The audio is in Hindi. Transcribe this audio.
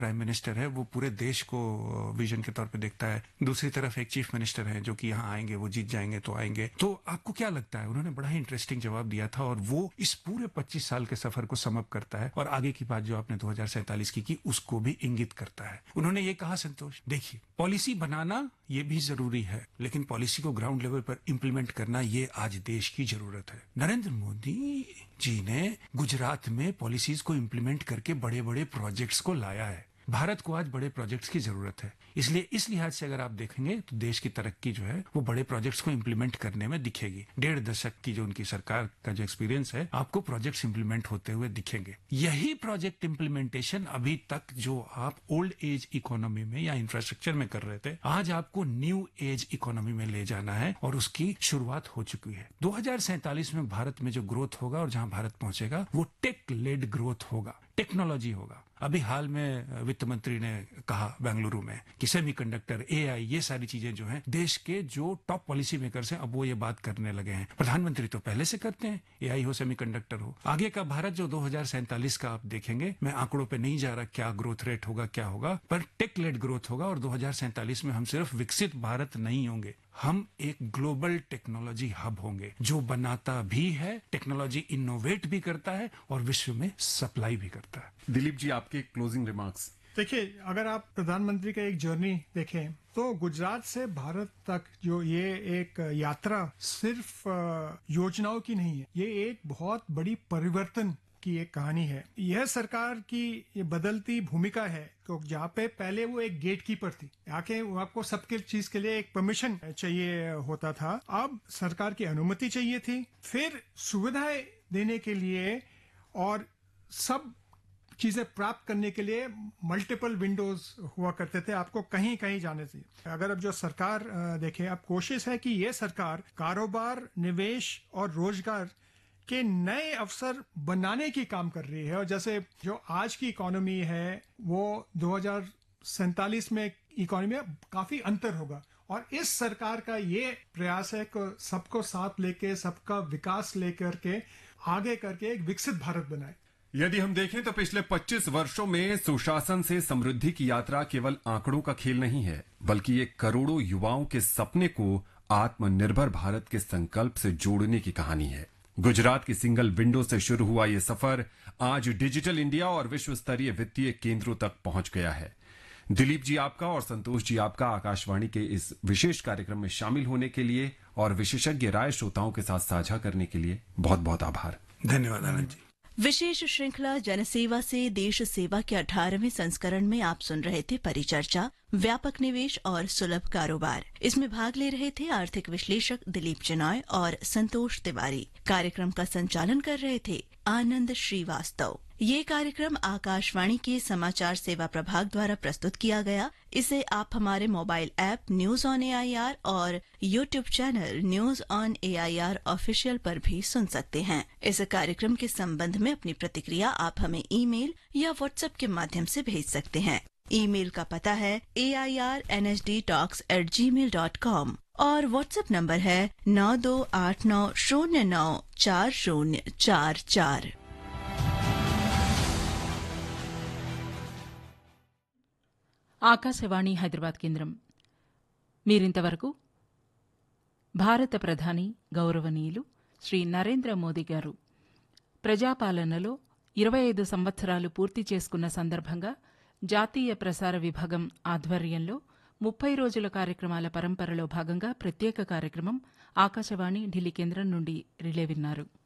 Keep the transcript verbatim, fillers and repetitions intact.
प्राइम मिनिस्टर है वो पूरे देश को विजन के तौर पे देखता है, दूसरी तरफ एक चीफ मिनिस्टर है जो कि यहाँ आएंगे, वो जीत जाएंगे तो आएंगे। तो आपको क्या लगता है? उन्होंने बड़ा ही इंटरेस्टिंग जवाब दिया था और वो इस पूरे पच्चीस साल के सफर को समअप करता है और आगे की बात जो आपने दो हजार सैंतालीस की की उसको भी इंगित करता है। उन्होंने ये कहा, संतोष देखिए, पॉलिसी बनाना ये भी जरूरी है, लेकिन पॉलिसी को ग्राउंड लेवल पर इंप्लीमेंट करना ये आज देश की जरूरत है। नरेंद्र मोदी जी ने गुजरात में पॉलिसीज को इंप्लीमेंट करके बड़े बड़े प्रोजेक्ट्स को लाया है। भारत को आज बड़े प्रोजेक्ट्स की जरूरत है, इसलिए इस लिहाज से अगर आप देखेंगे तो देश की तरक्की जो है वो बड़े प्रोजेक्ट्स को इंप्लीमेंट करने में दिखेगी। डेढ़ दशक की जो उनकी सरकार का जो एक्सपीरियंस है, आपको प्रोजेक्ट्स इंप्लीमेंट होते हुए दिखेंगे। यही प्रोजेक्ट इंप्लीमेंटेशन अभी तक जो आप ओल्ड एज इकोनॉमी में या इंफ्रास्ट्रक्चर में कर रहे थे, आज आपको न्यू एज इकोनॉमी में ले जाना है और उसकी शुरुआत हो चुकी है। दो हजार सैंतालीस में भारत में जो ग्रोथ होगा और जहां भारत पहुंचेगा वो टेक लेड ग्रोथ होगा, टेक्नोलॉजी होगा। अभी हाल में वित्त मंत्री ने कहा बेंगलुरु में कि सेमीकंडक्टर, एआई, ये सारी चीजें जो हैं देश के जो टॉप पॉलिसी मेकर्स हैं अब वो ये बात करने लगे हैं। प्रधानमंत्री तो पहले से करते हैं, एआई हो, सेमीकंडक्टर हो। आगे का भारत जो दो हजार सैंतालीस का आप देखेंगे, मैं आंकड़ों पे नहीं जा रहा क्या ग्रोथ रेट होगा क्या होगा, पर टेक लेड ग्रोथ होगा और दो हजार सैंतालीस में हम सिर्फ विकसित भारत नहीं होंगे, हम एक ग्लोबल टेक्नोलॉजी हब होंगे जो बनाता भी है, टेक्नोलॉजी इनोवेट भी करता है और विश्व में सप्लाई भी करता है। दिलीप जी, आपके क्लोजिंग रिमार्क्स। देखिए, अगर आप प्रधानमंत्री का एक जर्नी देखें तो गुजरात से भारत तक जो ये एक यात्रा सिर्फ योजनाओं की नहीं है, ये एक बहुत बड़ी परिवर्तन की एक कहानी है। यह सरकार की ये बदलती भूमिका है, तो जहाँ पे पहले वो एक गेट कीपर थी, आके आपको सबके चीज के लिए एक परमिशन चाहिए होता था, अब सरकार की अनुमति चाहिए थी, फिर सुविधाएं देने के लिए और सब चीजें प्राप्त करने के लिए मल्टीपल विंडोज हुआ करते थे, आपको कहीं कहीं जाने से। अगर अब जो सरकार देखें, अब कोशिश है कि ये सरकार कारोबार, निवेश और रोजगार के नए अवसर बनाने की काम कर रही है। और जैसे जो आज की इकोनॉमी है वो दो हजार सैंतालीस में इकोनॉमी में काफी अंतर होगा और इस सरकार का ये प्रयास है कि सबको साथ लेके, सबका विकास लेकर के आगे करके एक विकसित भारत बनाए। यदि हम देखें तो पिछले पच्चीस वर्षों में सुशासन से समृद्धि की यात्रा केवल आंकड़ों का खेल नहीं है, बल्कि ये करोड़ों युवाओं के सपने को आत्मनिर्भर भारत के संकल्प से जोड़ने की कहानी है। गुजरात की सिंगल विंडो से शुरू हुआ ये सफर आज डिजिटल इंडिया और विश्व स्तरीय वित्तीय केंद्रों तक पहुंच गया है। दिलीप जी आपका और संतोष जी आपका आकाशवाणी के इस विशेष कार्यक्रम में शामिल होने के लिए और विशेषज्ञ राय श्रोताओं के साथ साझा करने के लिए बहुत बहुत आभार। धन्यवाद आनंद जी। विशेष श्रृंखला जनसेवा से देश सेवा के अठारहवें संस्करण में आप सुन रहे थे परिचर्चा, व्यापक निवेश और सुलभ कारोबार। इसमें भाग ले रहे थे आर्थिक विश्लेषक दिलीप चिनॉय और संतोष तिवारी। कार्यक्रम का संचालन कर रहे थे आनंद श्रीवास्तव। ये कार्यक्रम आकाशवाणी के समाचार सेवा प्रभाग द्वारा प्रस्तुत किया गया। इसे आप हमारे mobile app news on AIR और YouTube channel news on AIR official पर भी सुन सकते हैं। इस कार्यक्रम के संबंध में अपनी प्रतिक्रिया आप हमें ईमेल या व्हाट्सएप के माध्यम से भेज सकते हैं। ईमेल का पता है ए I R N H D talks eight ji mail dot com और व्हाट्सएप नंबर है नौ दो आठ नौ शून्य नौ चार शून्य चार चार। ఆకాశవాణి హైదరాబాద్ కేంద్రం. మీరింతవరకు భారత ప్రధాని గౌరవనీయులు శ్రీ నరేంద్ర మోదీ గారు ప్రజాపాలనలో ఇరవై ఐదు సంవత్సరాలు పూర్తి చేసుకున్న సందర్భంగా జాతీయ ప్రసార విభాగం ఆధ్వర్యంలో ముప్పై రోజుల కార్యక్రమాల పరంపరలో భాగంగా ప్రత్యేక కార్యక్రమం ఆకాశవాణి ఢిల్లీ కేంద్రం నుండి రిలే విన్నారు.